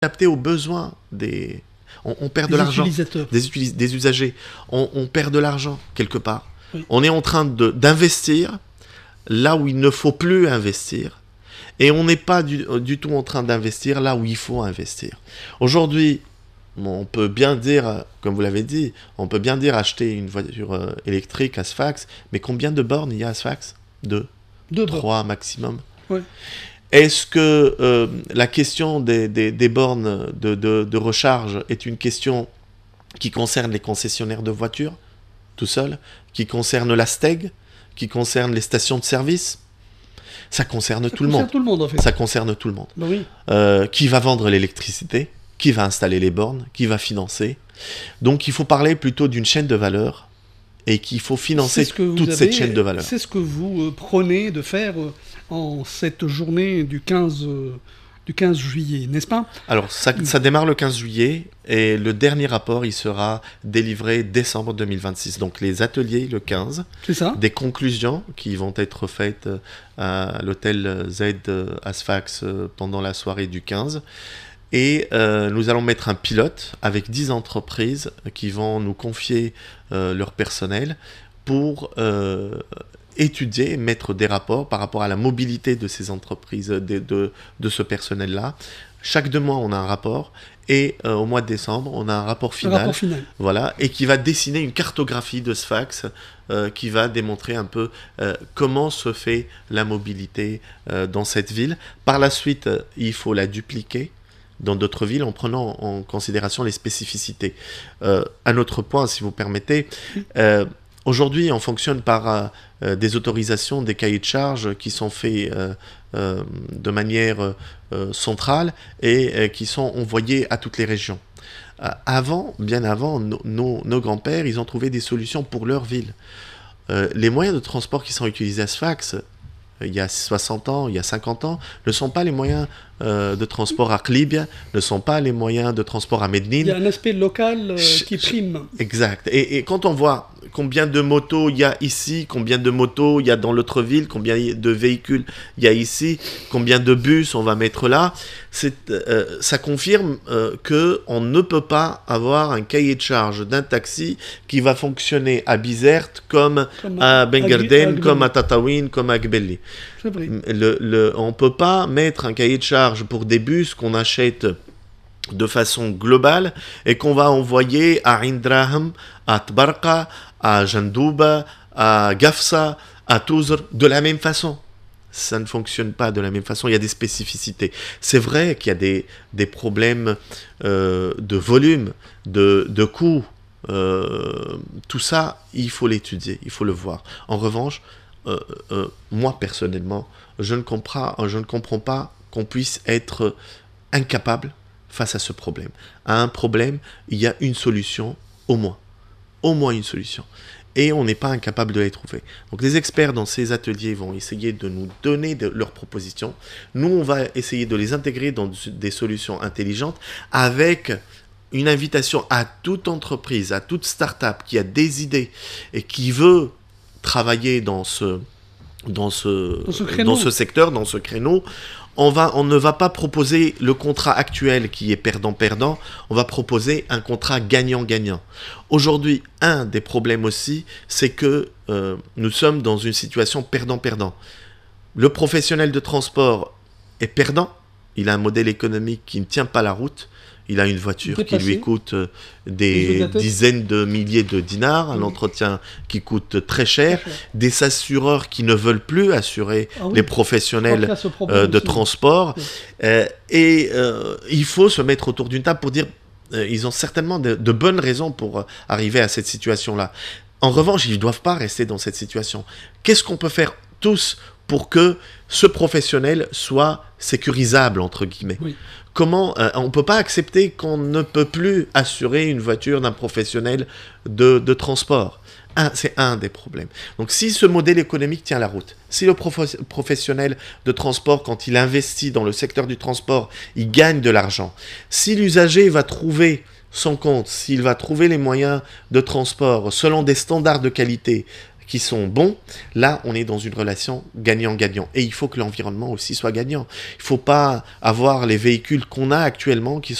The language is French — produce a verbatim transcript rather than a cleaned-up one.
adapté aux besoins des... On, on perd des de l'argent, utilisateurs. Des, utilis- des usagers. On, on perd de l'argent, quelque part. Oui. On est en train de, d'investir là où il ne faut plus investir. Et on n'est pas du, du tout en train d'investir là où il faut investir. Aujourd'hui, on peut bien dire, comme vous l'avez dit, on peut bien dire acheter une voiture euh, électrique à Sfax, mais combien de bornes il y a à Sfax ? Deux, Deux bornes. trois maximum. Oui. Est-ce que euh, la question des, des, des bornes de, de, de recharge est une question qui concerne les concessionnaires de voitures, tout seul, qui concerne la Steg, qui concerne les stations de service ? Ça concerne Ça tout le concerne monde. tout le monde, en fait. Ça concerne tout le monde. Ben oui. Euh, qui va vendre l'électricité ? Qui va installer les bornes ? Qui va financer ? Donc il faut parler plutôt d'une chaîne de valeur et qu'il faut financer C'est ce que vous toute avez- cette chaîne de valeur. C'est ce que vous euh, prenez de faire euh, en cette journée du quinze, euh, du quinze juillet, n'est-ce pas ? Alors ça, ça démarre le quinze juillet et le dernier rapport il sera délivré décembre deux mille vingt-six. Donc les ateliers le quinze, C'est ça ? des conclusions qui vont être faites euh, à l'hôtel Z euh, à Sfax euh, pendant la soirée du quinze. Et euh, nous allons mettre un pilote avec dix entreprises qui vont nous confier euh, leur personnel pour euh, étudier, mettre des rapports par rapport à la mobilité de ces entreprises, de, de, de ce personnel-là. Chaque deux mois, on a un rapport et euh, au mois de décembre, on a un rapport Le final. rapport final. Voilà, et qui va dessiner une cartographie de Sfax euh, qui va démontrer un peu euh, comment se fait la mobilité euh, dans cette ville. Par la suite, euh, il faut la dupliquer dans d'autres villes en prenant en considération les spécificités. Euh, un autre point, si vous permettez, euh, aujourd'hui on fonctionne par euh, euh, des autorisations, des cahiers de charges qui sont faits euh, euh, de manière euh, centrale et euh, qui sont envoyés à toutes les régions. Euh, avant, bien avant, no- no- nos grands-pères, ils ont trouvé des solutions pour leur ville. Euh, les moyens de transport qui sont utilisés à Sfax, il y a soixante ans, il y a cinquante ans, ne sont pas les moyens euh, de transport à Klibia, ne sont pas les moyens de transport à Il y a Medine. un aspect local euh, Ch- qui ch- prime. Exact. Et, et quand on voit combien de motos il y a ici, combien de motos il y a dans l'autre ville, combien de véhicules il y a ici, combien de bus on va mettre là, c'est, euh, ça confirme euh, qu'on ne peut pas avoir un cahier de charge d'un taxi qui va fonctionner à Bizerte comme Comme à Agri- Bengerden, Agbelli. comme à Tataouine, comme à Gbelli. C'est vrai. Le, le, on ne peut pas mettre un cahier de charge pour des bus qu'on achète de façon globale et qu'on va envoyer à Indraham, à Tbarqa, à Jandouba, à Gafsa, à Touzr de la même façon. Ça ne fonctionne pas de la même façon, il y a des spécificités. C'est vrai qu'il y a des, des problèmes euh, de volume, de, de coût. Euh, tout ça, il faut l'étudier, il faut le voir. En revanche, euh, euh, moi personnellement, je ne comprends, je ne comprends pas qu'on puisse être incapable face à ce problème. À un problème, il y a une solution, au moins. Au moins une solution. Et on n'est pas incapable de les trouver. Donc les experts dans ces ateliers vont essayer de nous donner de leurs propositions. Nous, on va essayer de les intégrer dans des solutions intelligentes avec une invitation à toute entreprise, à toute start-up qui a des idées et qui veut travailler dans ce, dans ce, Dans ce créneau. dans ce secteur, dans ce créneau. On, va, on ne va pas proposer le contrat actuel qui est perdant-perdant, on va proposer un contrat gagnant-gagnant. Aujourd'hui, un des problèmes aussi, c'est que euh, nous sommes dans une situation perdant-perdant. Le professionnel de transport est perdant, il a un modèle économique qui ne tient pas la route, il a une voiture Dépassé. qui lui coûte euh, Les des yeux de la tête. dizaines de milliers de dinars, un Oui. entretien qui coûte très cher, Très cher. des assureurs qui ne veulent plus assurer Ah oui. les Je crois qu'il professionnels y a ce problème euh, de aussi. transport. Oui. Euh, et euh, il faut se mettre autour d'une table pour dire euh, ils ont certainement de, de bonnes raisons pour euh, arriver à cette situation-là. En revanche, ils ne doivent pas rester dans cette situation. Qu'est-ce qu'on peut faire tous pour que ce professionnel soit sécurisable, entre guillemets? Oui. Comment euh, on ne peut pas accepter qu'on ne peut plus assurer une voiture d'un professionnel de, de transport. Un, c'est un des problèmes. Donc si ce modèle économique tient la route, si le prof- professionnel de transport, quand il investit dans le secteur du transport, il gagne de l'argent, si l'usager va trouver son compte, s'il va trouver les moyens de transport selon des standards de qualité qui sont bons, là, on est dans une relation gagnant-gagnant. Et il faut que l'environnement aussi soit gagnant. Il ne faut pas avoir les véhicules qu'on a actuellement qui